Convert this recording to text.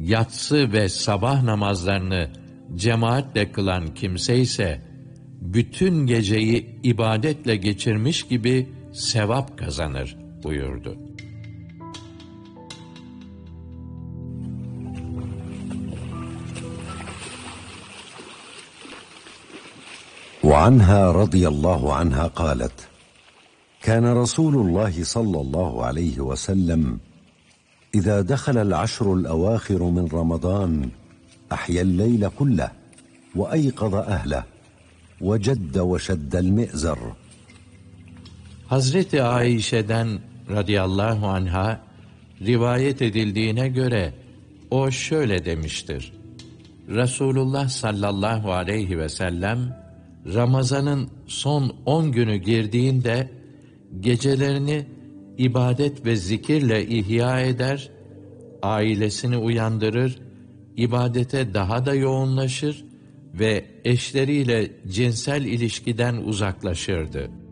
yatsı ve sabah namazlarını cemaatle kılan kimse ise, bütün geceyi ibadetle geçirmiş gibi sevap kazanır buyurdu. وعنها رضي الله عنها قالت: كان رسول الله صلى الله عليه وسلم إذا دخل العشر الأواخر من رمضان أحيا الليل كله وأيقظ أهله وجد وشد المئزر. Hazreti Ayşe'den radıyallahu anha rivayet edildiğine göre o şöyle demiştir: Resulullah sallallahu aleyhi ve sellem Ramazan'ın son 10 günü girdiğinde gecelerini ibadet ve zikirle ihya eder, ailesini uyandırır, ibadete daha da yoğunlaşır ve eşleriyle cinsel ilişkiden uzaklaşırdı.